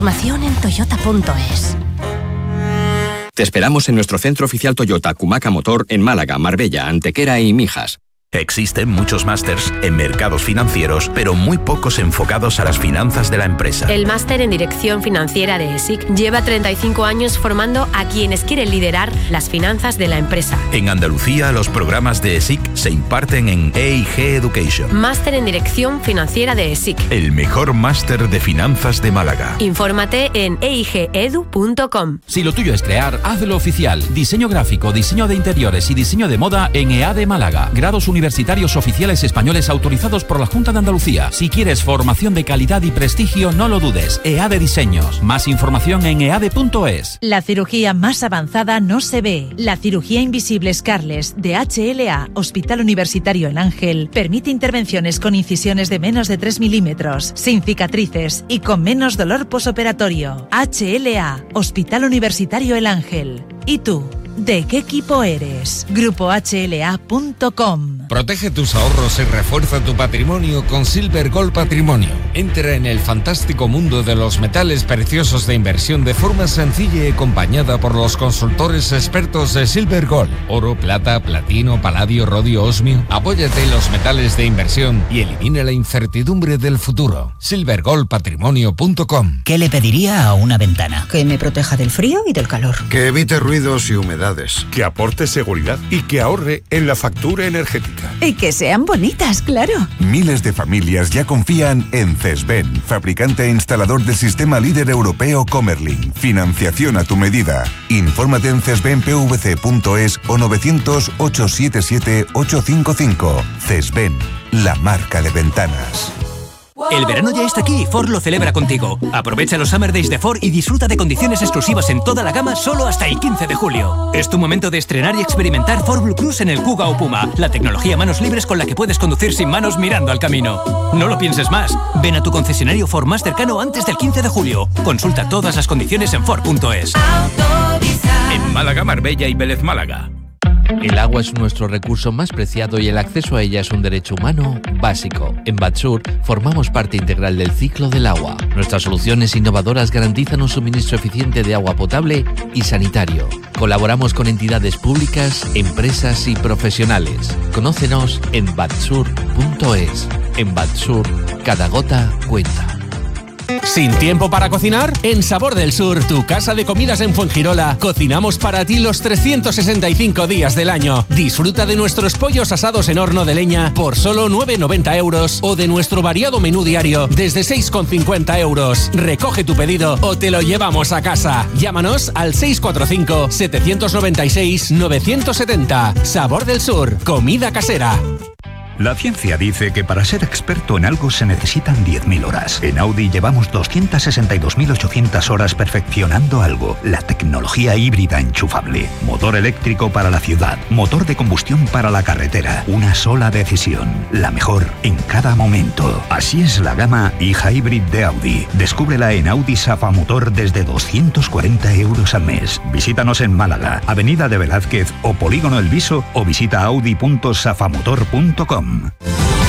Información en toyota.es. Te esperamos en nuestro centro oficial Toyota Cumaca Motor en Málaga, Marbella, Antequera y Mijas. Existen muchos másters en mercados financieros, pero muy pocos enfocados a las finanzas de la empresa. El máster en Dirección Financiera de ESIC lleva 35 años formando a quienes quieren liderar las finanzas de la empresa. En Andalucía, los programas de ESIC se imparten en EIG Education. Máster en Dirección Financiera de ESIC. El mejor máster de finanzas de Málaga. Infórmate en eigedu.com. Si lo tuyo es crear, hazlo oficial. Diseño gráfico, diseño de interiores y diseño de moda en EADE Málaga. Grados universitarios oficiales españoles autorizados por la Junta de Andalucía. Si quieres formación de calidad y prestigio, no lo dudes. EADE Diseños. Más información en eade.es. La cirugía más avanzada no se ve. La cirugía invisible Scarlett de HLA, Hospital Universitario El Ángel, permite intervenciones con incisiones de menos de 3 milímetros, sin cicatrices y con menos dolor posoperatorio. HLA, Hospital Universitario El Ángel. ¿Y tú? ¿De qué equipo eres? GrupoHLA.com. Protege tus ahorros y refuerza tu patrimonio con Silver Gold Patrimonio. Entra en el fantástico mundo de los metales preciosos de inversión de forma sencilla y acompañada por los consultores expertos de Silver Gold. Oro, plata, platino, paladio, rodio, osmio. Apóyate en los metales de inversión y elimina la incertidumbre del futuro. silvergoldpatrimonio.com. ¿Qué le pediría a una ventana? Que me proteja del frío y del calor. Que evite ruidos y humedades. Que aporte seguridad y que ahorre en la factura energética. Y que sean bonitas, claro. Miles de familias ya confían en Cesben, fabricante e instalador del sistema líder europeo Comerlin. Financiación a tu medida. Infórmate en cesbenpvc.es o 900-877-855. Cesben, la marca de ventanas. El verano ya está aquí y Ford lo celebra contigo. Aprovecha los Summer Days de Ford y disfruta de condiciones exclusivas en toda la gama solo hasta el 15 de julio. Es tu momento de estrenar y experimentar Ford Blue Cruise en el Kuga o Puma, la tecnología manos libres con la que puedes conducir sin manos mirando al camino. No lo pienses más. Ven a tu concesionario Ford más cercano antes del 15 de julio. Consulta todas las condiciones en Ford.es. En Málaga, Marbella y Vélez Málaga. El agua es nuestro recurso más preciado y el acceso a ella es un derecho humano básico. En Batsur formamos parte integral del ciclo del agua. Nuestras soluciones innovadoras garantizan un suministro eficiente de agua potable y sanitario. Colaboramos con entidades públicas, empresas y profesionales. Conócenos en batsur.es. En Batsur, cada gota cuenta. ¿Sin tiempo para cocinar? En Sabor del Sur, tu casa de comidas en Fuengirola, cocinamos para ti los 365 días del año. Disfruta de nuestros pollos asados en horno de leña por solo 9,90 euros o de nuestro variado menú diario desde 6,50 euros. Recoge tu pedido o te lo llevamos a casa. Llámanos al 645-796-970. Sabor del Sur, comida casera. La ciencia dice que para ser experto en algo se necesitan 10.000 horas. En Audi llevamos 262.800 horas perfeccionando algo. La tecnología híbrida enchufable. Motor eléctrico para la ciudad. Motor de combustión para la carretera. Una sola decisión. La mejor en cada momento. Así es la gama e-Hybrid de Audi. Descúbrela en Audi Safa Motor desde 240 euros al mes. Visítanos en Málaga, Avenida de Velázquez o Polígono El Viso o visita audi.safamotor.com.